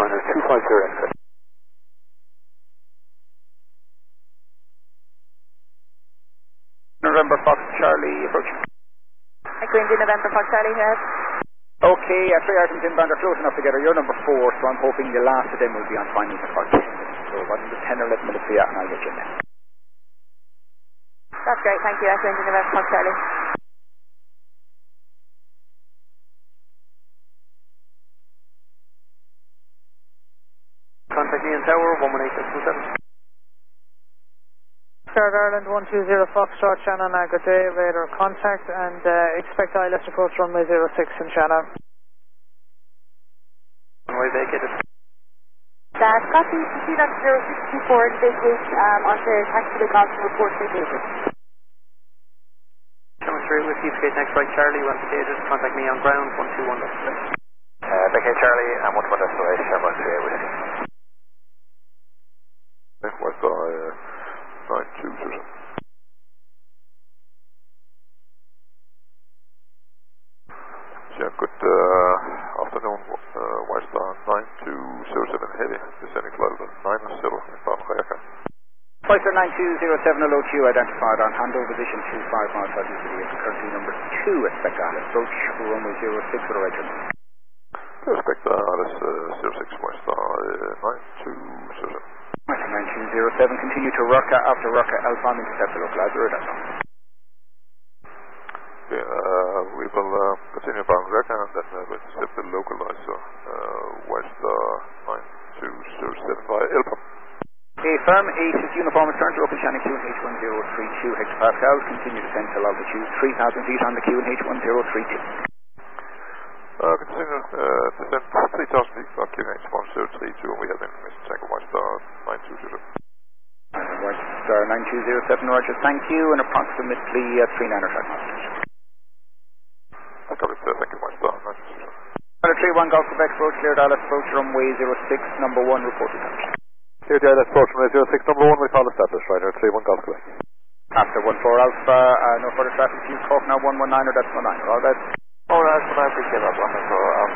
Ryanair 250 exit. November Fox Charlie approaching. Echo India November Fox Charlie here. Okay, 3 items inbound are close enough together. You're number 4, so I'm hoping the last of them will be on final for about 10 minutes. So about 10 or 11 minutes for you, and I'll get you in there. That's great, thank you. Echo India November Fox Charlie. Contact me in Tower 118.7. Start Ireland 120 Foxtrot, Shannon, good day, radar contact, and expect ILS approach runway 06 in Shannon. Runway vacated. That's copy, proceed on 0624 business on the taxi to golf report vacation. Coming through with Eastgate next right Charlie, once vacated, contact me on ground 121. Vacate Charlie, I'm 121 destination, I'm on 3 with you. West 92, Susan. Yeah, good afternoon, Westar 9207 Heavy, descending flight of 90 in Bangkok. Flighter 9207 hello to you, identified on handover position 25 miles south east of the currently number 2, expect Alice approach, runway 06 with a right turn. Expect Alice 06 Westar 9207. 9207, continue to Rucka after Rucka Alpha on intercept the localizer, that's all. Okay, we will continue bound Rucka and then we'll intercept the localizer, Westar 9207 via Ilpa. Okay, firm 8 is uniform return to open channel QNH 1032 hectopascals, continue descent till altitude 3000 feet on the QNH 1032. Continue descent 3000 feet on QNH 1032 and we have been Mr. Tango Westar 9207. Westar 9207, Roger, thank you, and approximately 39 track masters. Thank you, Westar 9207. 31 Golf Quebec approach, cleared Alice approach, runway 06, number 1, reported touch. Cleared Alice approach, runway 06, number 1, we call established, right here, 31 Golf Quebec. After 14 Alpha, no further traffic, use Cork now 119 or decimal 9, all right? Alright, so I appreciate that one, so